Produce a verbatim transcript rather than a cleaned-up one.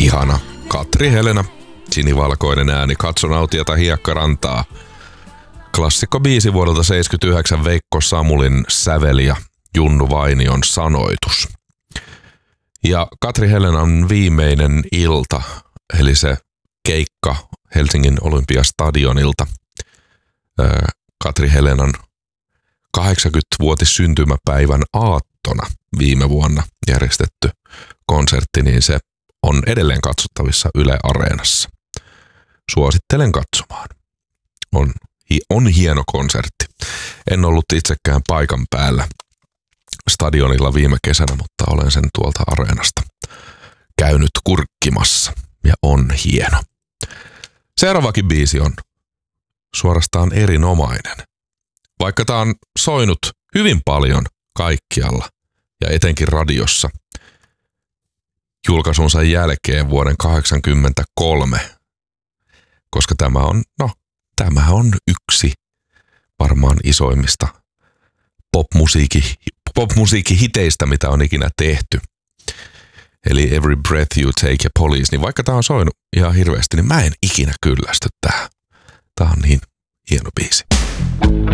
Ihana Katri Helena, sinivalkoinen ääni, katson autiota hiekkarantaa. Klassikko biisi vuodelta seitsemänkymmentäyhdeksän, Veikko Samulin sävel ja Junnu Vainion sanoitus. Ja Katri Helenan viimeinen ilta, eli se keikka Helsingin Olympiastadionilta. Katri Helenan kahdeksankymmenvuotis syntymäpäivän aattona viime vuonna järjestetty konsertti, niin se on edelleen katsottavissa Yle Areenassa. Suosittelen katsomaan. On, on hieno konsertti. En ollut itsekään paikan päällä stadionilla viime kesänä, mutta olen sen tuolta Areenasta käynyt kurkkimassa ja on hieno. Seuraavakin biisi on suorastaan erinomainen. Vaikka tää on soinut hyvin paljon kaikkialla ja etenkin radiossa julkaisunsa jälkeen vuoden kahdeksankymmentäkolme, koska tämä on, no, tämä on yksi varmaan isoimmista popmusiikki, popmusiikkihiteistä, mitä on ikinä tehty. Eli Every Breath You Take ja Police, niin vaikka tää on soinut ihan hirveästi, niin mä en ikinä kyllästy tähän. Tää on niin hieno biisi.